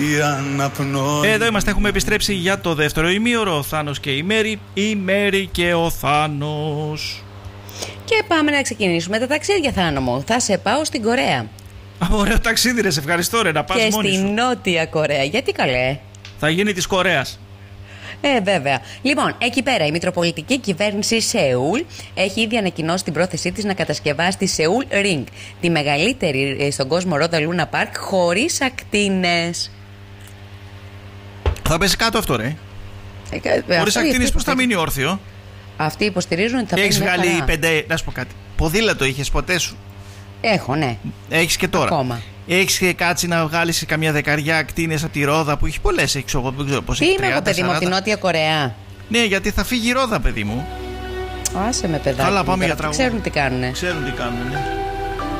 Εδώ είμαστε, έχουμε επιστρέψει για το δεύτερο ημίωρο. Ο Θάνος και η Μέρη, η Μέρη και ο Θάνος. Και πάμε να ξεκινήσουμε τα ταξίδια, Θάνο μου. Θα σε πάω στην Κορέα. Ωραίο ταξίδι, ρε, σε ευχαριστώ, ρε, να πας μόνη σου. Και στη Νότια Κορέα. Γιατί καλέ? Θα γίνει της Κορέας. Βέβαια. Λοιπόν, εκεί πέρα η Μητροπολιτική Κυβέρνηση Σεούλ έχει ήδη ανακοινώσει την πρόθεσή της να κατασκευάσει τη Σεούλ Ring, τη μεγαλύτερη στον κόσμο ρόδα Λούνα Πάρκ χωρίς ακτίνες. Θα πέσει κάτω αυτό, ρε. Χωρίς ακτίνες πώς θα μείνει όρθιο? Αυτοί υποστηρίζουν ότι θα πέσει. Έχεις βγάλει 5, να σου πω κάτι. Ποδήλατο είχες ποτέ σου? Έχω, ναι. Έχεις και τώρα? Ακόμα. Έχεις κάτσει να βγάλεις καμιά δεκαριά ακτίνες από τη ρόδα που έχει πολλές? Έχεις, εγώ δεν ξέρω πώς έχει. Τι είμαι εγώ, παιδί μου, από τη Νότια Κορέα? Ναι, γιατί θα φύγει η ρόδα, παιδί μου. Άσε με, παιδάκι. Καλά, πάμε για τραγούδι. Ξέρουν τι κάνουνε. Ξέρουν τι κάνουνε, ναι.